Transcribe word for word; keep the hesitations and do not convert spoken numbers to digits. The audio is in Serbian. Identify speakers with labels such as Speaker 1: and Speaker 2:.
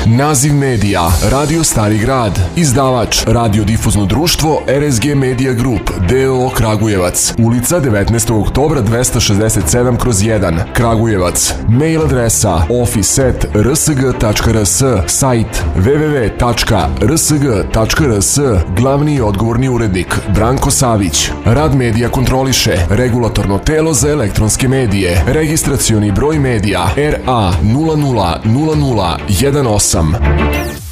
Speaker 1: Naziv medija Radio Stari grad. Izdavač Radiodifuzno društvo R S G Media Group d o o Kragujevac. Ulica devetnaestog oktobra dvesta šezdeset sedam kroz jedan, Kragujevac. Mail adresa office at r s g tačka r s. Sajt w w w tačka r s g tačka r s. Glavni i odgovorni urednik Branko Savić. Rad medija kontroliše Regulatorno telo za elektronske medije. Registracioni broj medija R A nula nula nula nula jedan osam.